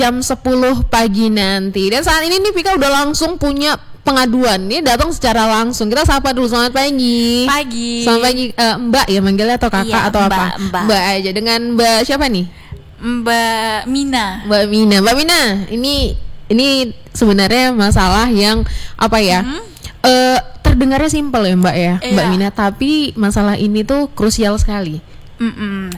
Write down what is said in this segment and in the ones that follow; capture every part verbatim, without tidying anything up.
jam sepuluh pagi nanti. Dan saat ini nih Vika udah langsung punya pengaduan. Ini datang secara langsung. Kita sapa dulu. Selamat pagi. Pagi. Selamat pagi. Uh, Mbak ya manggilnya atau kakak iya, atau mbak, apa? Mbak. Mbak aja. Dengan Mbak siapa nih? Mbak Mina. Mbak Mina. Mbak Mina, ini ini sebenarnya masalah yang apa ya? Hmm? Uh, terdengarnya simpel ya Mbak ya, iya. Mbak Mina. Tapi masalah ini tuh krusial sekali. Mm-mm.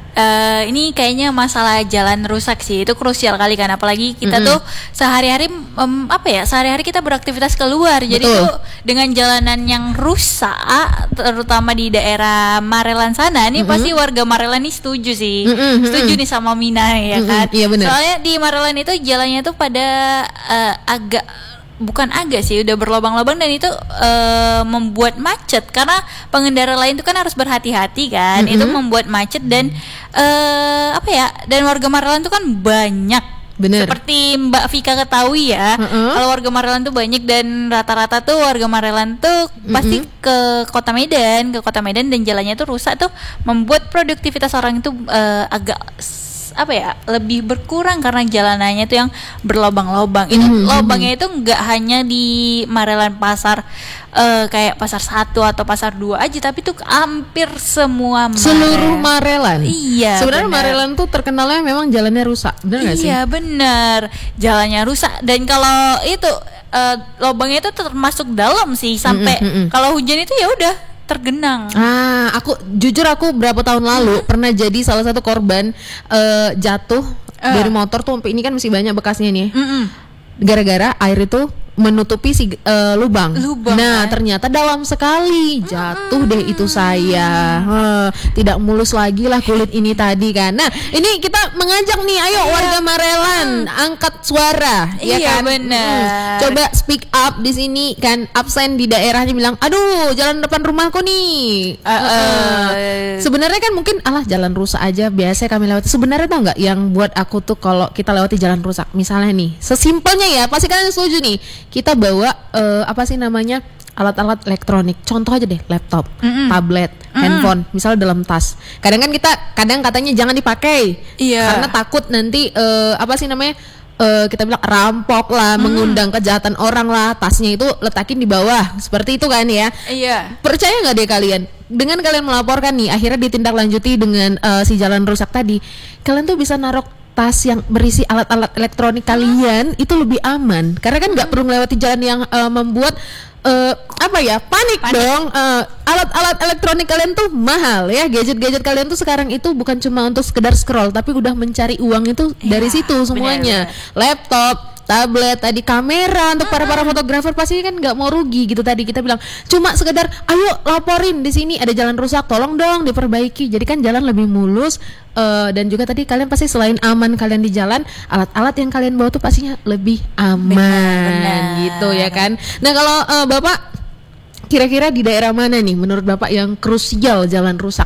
Uh, ini kayaknya masalah jalan rusak sih, itu krusial kali kan, apalagi kita mm-hmm. tuh sehari-hari um, apa ya sehari-hari kita beraktivitas keluar. Betul. Jadi tuh dengan jalanan yang rusak, terutama di daerah Marelan sana, nih mm-hmm. pasti warga Marelan nih setuju sih, mm-hmm. setuju nih sama Mina ya kan. Mm-hmm. Iya, bener. Soalnya di Marelan itu jalannya tuh pada uh, agak bukan agak sih, udah berlobang-lobang dan itu uh, membuat macet karena pengendara lain itu kan harus berhati-hati kan, mm-hmm. itu membuat macet dan uh, apa ya, dan warga Marelan itu kan banyak. Bener. Seperti Mbak Vika ketahui ya, mm-hmm. kalau warga Marelan tuh banyak dan rata-rata tuh warga Marelan tuh mm-hmm. pasti ke Kota Medan, ke Kota Medan dan jalannya tuh rusak tuh membuat produktivitas orang itu uh, agak apa ya lebih berkurang karena jalanannya itu yang berlobang-lobang. Itu mm-hmm. lobangnya itu nggak hanya di Marelan pasar uh, kayak pasar satu atau pasar dua aja, tapi tuh hampir semua Mare. Seluruh Marelan. Iya. Sebenarnya Marelan tuh terkenalnya memang jalannya rusak, benar nggak sih? Iya benar, jalannya rusak dan kalau itu uh, lobangnya itu termasuk dalam sih sampai mm-hmm. kalau hujan itu ya udah tergenang. Ah, aku jujur aku berapa tahun lalu hmm. pernah jadi salah satu korban uh, jatuh uh. dari motor tuh, sampai ini kan masih banyak bekasnya nih. Mm-mm. Gara-gara air itu menutupi si uh, lubang. lubang. Nah, kan? Ternyata dalam sekali jatuh mm-hmm. deh itu saya. Uh, tidak mulus lagi lah kulit ini tadi kan. Nah, ini kita mengajak nih, ayo yeah. warga Marelan mm. angkat suara, ya iya, kan? Bener. Hmm. Coba speak up di sini kan, absen di daerahnya bilang, "Aduh, jalan depan rumahku nih." Uh, uh. Uh. Sebenarnya kan mungkin alah jalan rusak aja biasa kami lewati. Sebenarnya tau nggak yang buat aku tuh kalau kita lewati jalan rusak, misalnya nih, sesimpelnya ya, pasti kalian setuju nih. Kita bawa uh, apa sih namanya alat-alat elektronik, contoh aja deh laptop, mm-mm. tablet, mm-mm. handphone, misalnya dalam tas. Kadang kan kita kadang katanya jangan dipakai, iya. karena takut nanti uh, apa sih namanya uh, kita bilang rampok lah, mm. mengundang kejahatan orang lah. Tasnya itu letakin di bawah, seperti itu kan ya. Iya. Percaya nggak deh kalian? Dengan kalian melaporkan nih, akhirnya ditindaklanjuti dengan uh, si jalan rusak tadi, kalian tuh bisa naruh tas yang berisi alat-alat elektronik kalian itu lebih aman karena kan nggak hmm. perlu melewati jalan yang uh, membuat uh, apa ya panik, panik. dong. Uh, alat-alat elektronik kalian tuh mahal ya, gadget-gadget kalian tuh sekarang itu bukan cuma untuk sekedar scroll tapi udah mencari uang itu ya, dari situ semuanya. Bener, bener. Laptop, tablet, tadi kamera untuk para para fotografer pasti kan nggak mau rugi gitu. Tadi kita bilang cuma sekedar ayo laporin di sini ada jalan rusak, tolong dong diperbaiki. Jadi kan jalan lebih mulus uh, dan juga tadi kalian pasti selain aman kalian di jalan, alat-alat yang kalian bawa tuh pastinya lebih aman. Benar, benar. Gitu ya kan. Nah kalau uh, Bapak kira-kira di daerah mana nih menurut Bapak yang krusial jalan rusak?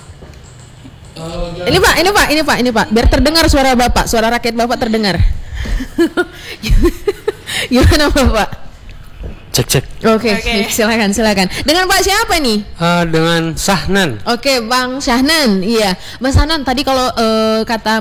Ini Pak, ini Pak, ini Pak, ini Pak. Biar terdengar suara Bapak, suara rakyat Bapak terdengar. Gimana Bapak? Cek cek. Oke, okay, okay. silakan silakan. Dengan Pak siapa nih? Uh, dengan Sahnan. Oke, okay, Bang Sahnan. Iya, Bang Sahnan. Tadi kalau uh, kata